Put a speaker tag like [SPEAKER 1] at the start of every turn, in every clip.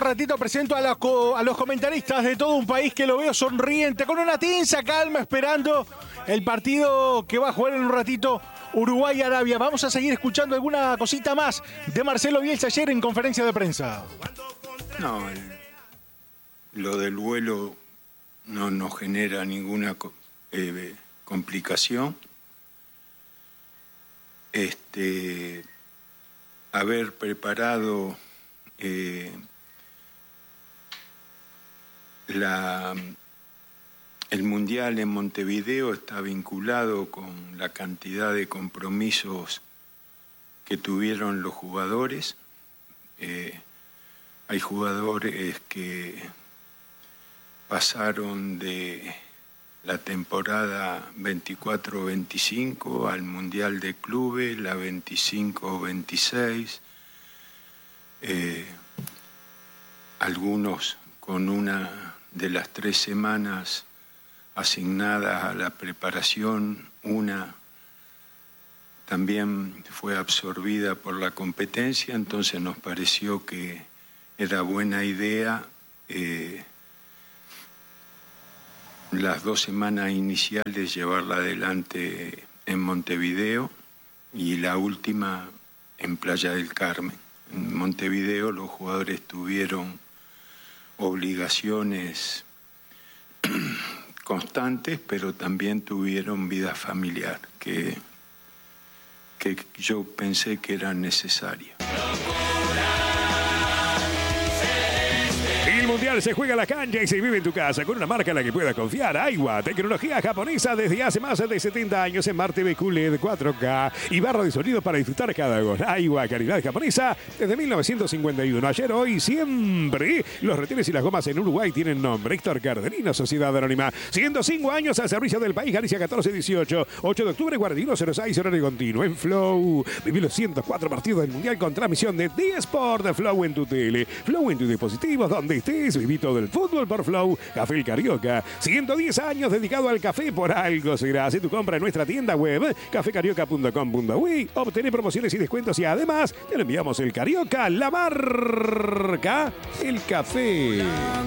[SPEAKER 1] ratito presento a los comentaristas de todo un país que lo veo sonriente, con una tensa calma, esperando el partido que va a jugar en un ratito Uruguay-Arabia. Vamos a seguir escuchando alguna cosita más de Marcelo Bielsa ayer en conferencia de prensa.
[SPEAKER 2] No, lo del vuelo no nos genera ninguna complicación. Haber preparado el Mundial en Montevideo está vinculado con la cantidad de compromisos que tuvieron los jugadores. Hay jugadores que pasaron de la temporada 24-25 al Mundial de Clubes, la 25-26, algunos con una de las 3 semanas asignadas a la preparación, una también fue absorbida por la competencia, entonces nos pareció que era buena idea las 2 semanas iniciales llevarla adelante en Montevideo y la última en Playa del Carmen. En Montevideo los jugadores tuvieron obligaciones constantes, pero también tuvieron vida familiar, que yo pensé que era necesaria.
[SPEAKER 3] El Mundial se juega en la cancha y se vive en tu casa con una marca en la que puedas confiar. Aiwa, tecnología japonesa desde hace más de 70 años en Smart TV QLED 4K y barra de sonido para disfrutar cada gol. Aiwa, calidad japonesa desde 1951. Ayer, hoy, siempre. Los retenes y las gomas en Uruguay tienen nombre. Héctor Cardenino, Sociedad Anónima. 105 años al servicio del país. Galicia 14-18. 8 de octubre, Guardino 06, horario continuo. En Flow. Viví los 104 partidos del Mundial con transmisión de D-Sport de Flow en tu tele. Flow en tus dispositivos, donde estés. Viví todo el fútbol por Flow. Café El Carioca. 110 años dedicado al café, por algo será. Hace tu compra en nuestra tienda web cafecarioca.com.uy. Obtener promociones y descuentos y además te lo enviamos el Carioca, la marca, el café.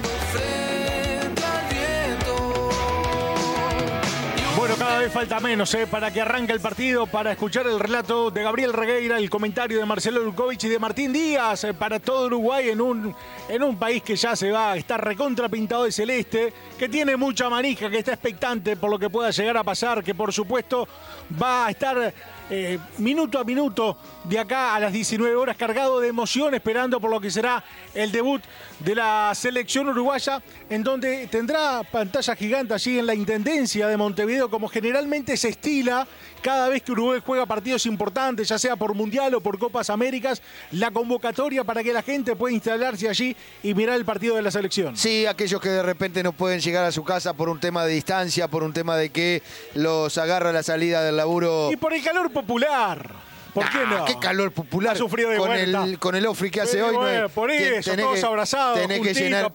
[SPEAKER 1] Bueno, cada vez falta menos para que arranque el partido, para escuchar el relato de Gabriel Regueira, el comentario de Marcelo Lukovic y de Martín Díaz para todo Uruguay en un país que ya se va a estar recontra pintado de celeste, que tiene mucha manija, que está expectante por lo que pueda llegar a pasar, que por supuesto va a estar minuto a minuto de acá a las 19 horas cargado de emoción, esperando por lo que será el debut de la selección uruguaya, en donde tendrá pantalla gigante allí en la Intendencia de Montevideo, como generalmente se estila cada vez que Uruguay juega partidos importantes, ya sea por Mundial o por Copas Américas, la convocatoria para que la gente pueda instalarse allí y mirar el partido de la selección.
[SPEAKER 4] Sí, aquellos que de repente no pueden llegar a su casa por un tema de distancia, por un tema de que los agarra la salida del laburo.
[SPEAKER 1] Y por el calor popular. ¿Por qué no?
[SPEAKER 4] Qué calor popular.
[SPEAKER 1] Ha sufrido de
[SPEAKER 4] con el ofri que hace hoy.
[SPEAKER 1] Bueno, por eso, todos abrazados,
[SPEAKER 4] tenés que llenar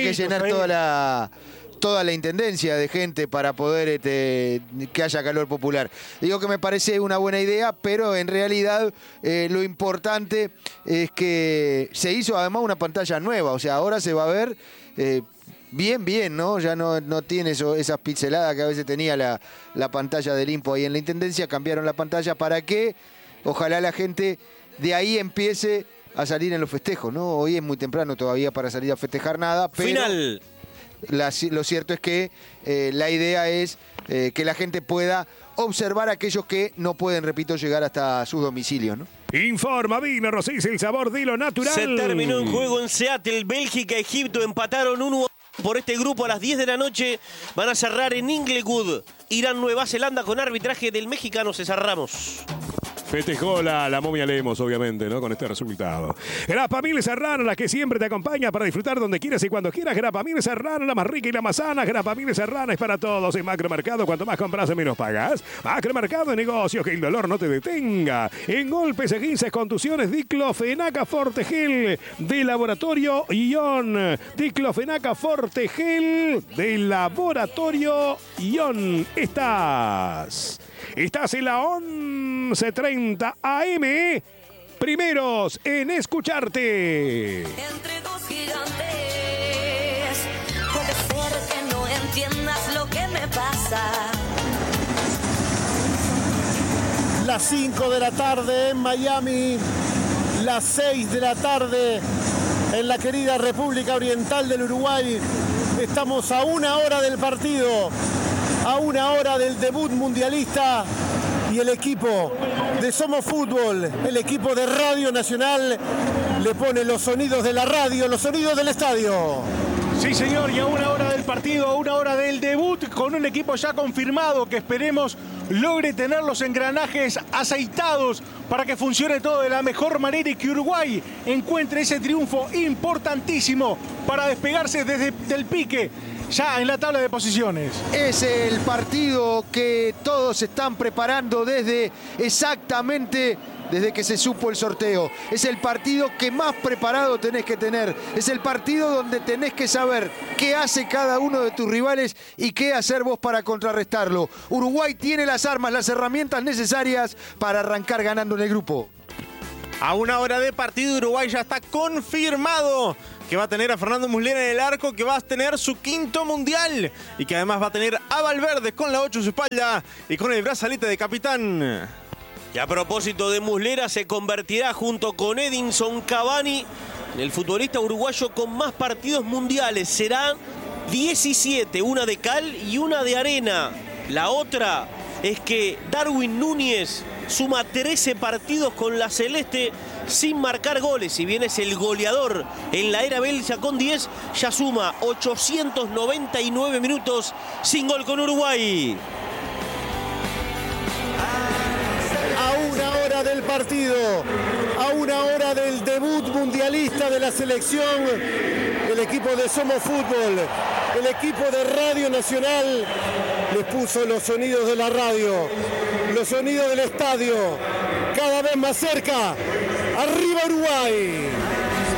[SPEAKER 4] toda la intendencia de gente para poder que haya calor popular. Digo que me parece una buena idea, pero en realidad lo importante es que se hizo además una pantalla nueva. O sea, ahora se va a ver bien, ¿no? Ya no tiene esas pinceladas que a veces tenía la pantalla del Impo ahí en la Intendencia. Cambiaron la pantalla para que ojalá la gente de ahí empiece a salir en los festejos, ¿no? Hoy es muy temprano todavía para salir a festejar nada, pero
[SPEAKER 5] final.
[SPEAKER 4] Lo cierto es que la idea es que la gente pueda observar a aquellos que no pueden, repito, llegar hasta sus domicilios, ¿no?
[SPEAKER 3] Informa Vino Rosés, el sabor de lo natural.
[SPEAKER 5] Se terminó un juego en Seattle. Bélgica, Egipto empataron 1-1 por este grupo a las 10 de la noche. Van a cerrar en Inglewood. Irán, Nueva Zelanda con arbitraje del mexicano César Ramos.
[SPEAKER 3] Festejó la momia Lemos, obviamente, ¿no? Con este resultado. Grapa Mil Serrano, la que siempre te acompaña para disfrutar donde quieras y cuando quieras. Grapa Mil Serrano, la más rica y la más sana. Grapa Mil Serrano es para todos. En Macromercado, cuanto más compras, menos pagas. Macromercado de negocios, que el dolor no te detenga. En golpes, esguinces, contusiones, Diclofenaca Forte Gel de Laboratorio Ion. Diclofenaca Forte Gel de Laboratorio Ion. Estás en la 11:30 AM. Primeros en escucharte.
[SPEAKER 6] Entre dos gigantes. las 5 de la tarde en Miami, las 6 de la tarde en la querida República Oriental del Uruguay. Estamos a 1 hora del partido, a 1 hora del debut mundialista, y el equipo de Somos Fútbol, el equipo de Radio Nacional, le pone los sonidos de la radio, los sonidos del estadio.
[SPEAKER 1] Sí, señor, y a 1 hora del partido, a 1 hora del debut, con un equipo ya confirmado que esperemos logre tener los engranajes aceitados para que funcione todo de la mejor manera y que Uruguay encuentre ese triunfo importantísimo para despegarse desde el pique ya en la tabla de posiciones.
[SPEAKER 4] Es el partido que todos están preparando desde que se supo el sorteo. Es el partido que más preparado tenés que tener. Es el partido donde tenés que saber qué hace cada uno de tus rivales y qué hacer vos para contrarrestarlo. Uruguay tiene las armas, las herramientas necesarias para arrancar ganando en el grupo.
[SPEAKER 7] A 1 hora de partido, Uruguay ya está confirmado que va a tener a Fernando Muslera en el arco, que va a tener su 5º mundial y que además va a tener a Valverde con la 8 en su espalda y con el brazalete de capitán.
[SPEAKER 5] Y a propósito de Muslera, se convertirá junto con Edinson Cavani en el futbolista uruguayo con más partidos mundiales. Serán 17, una de cal y una de arena. La otra es que Darwin Núñez suma 13 partidos con la celeste sin marcar goles. Si bien es el goleador en la era belga con 10, ya suma 899 minutos sin gol con Uruguay.
[SPEAKER 6] A 1 hora del partido, a 1 hora del debut mundialista de la selección, el equipo de Somos Fútbol, el equipo de Radio Nacional, les puso los sonidos de la radio, los sonidos del estadio, cada vez más cerca. ¡Arriba Uruguay!